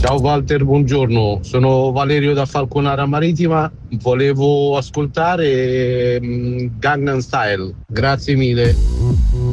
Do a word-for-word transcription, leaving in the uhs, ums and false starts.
Ciao Walter, buongiorno. Sono Valerio da Falconara Marittima. Volevo ascoltare mm, Gangnam Style. Grazie mille.